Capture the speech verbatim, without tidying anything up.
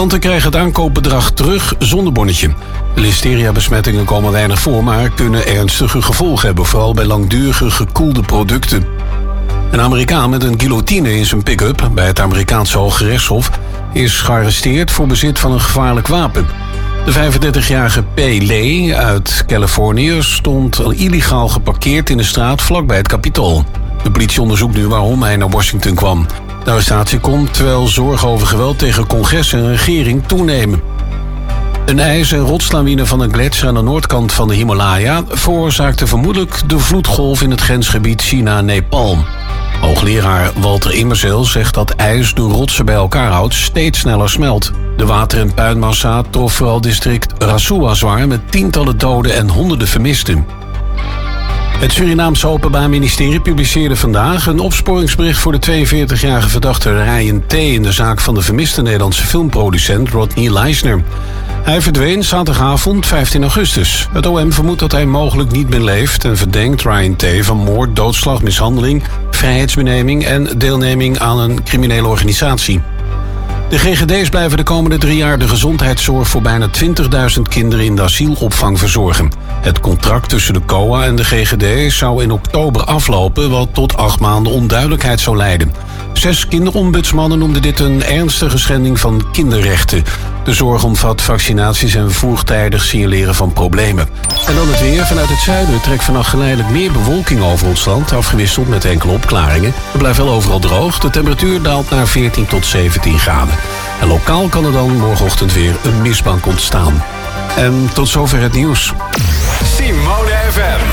Klanten krijgen het aankoopbedrag terug zonder bonnetje. De listeria-besmettingen komen weinig voor, maar kunnen ernstige gevolgen hebben, vooral bij langdurige gekoelde producten. Een Amerikaan met een guillotine in zijn pick-up bij het Amerikaanse Hooggerechtshof is gearresteerd voor bezit van een gevaarlijk wapen. De vijfendertigjarige P. Lee uit Californië stond al illegaal geparkeerd in de straat vlakbij het Capitool. De politie onderzoekt nu waarom hij naar Washington kwam. De arrestatie komt terwijl zorgen over geweld tegen congres en regering toenemen. Een ijs- en rotslawine van een gletsjer aan de noordkant van de Himalaya veroorzaakte vermoedelijk de vloedgolf in het grensgebied China-Nepal. Hoogleraar Walter Immerzeel zegt dat ijs door rotsen bij elkaar houdt steeds sneller smelt. De water- en puinmassa trof vooral district Rasuwa zwaar met tientallen doden en honderden vermisten. Het Surinaamse Openbaar Ministerie publiceerde vandaag een opsporingsbericht voor de tweeënveertigjarige verdachte Ryan T. in de zaak van de vermiste Nederlandse filmproducent Rodney Leisner. Hij verdween zaterdagavond vijftien augustus. Het O M vermoedt dat hij mogelijk niet meer leeft en verdenkt Ryan T. van moord, doodslag, mishandeling, vrijheidsbeneming en deelneming aan een criminele organisatie. De G G D's blijven de komende drie jaar de gezondheidszorg voor bijna twintigduizend kinderen in de asielopvang verzorgen. Het contract tussen de C O A en de G G D zou in oktober aflopen, wat tot acht maanden onduidelijkheid zou leiden. Zes kinderombudsmannen noemden dit een ernstige schending van kinderrechten. De zorg omvat vaccinaties en vroegtijdig signaleren van problemen. En dan het weer. Vanuit het zuiden trekt vannacht geleidelijk meer bewolking over ons land, afgewisseld met enkele opklaringen. Het blijft wel overal droog. De temperatuur daalt naar veertien tot zeventien graden. En lokaal kan er dan morgenochtend weer een mistbank ontstaan. En tot zover het nieuws. Simone F M.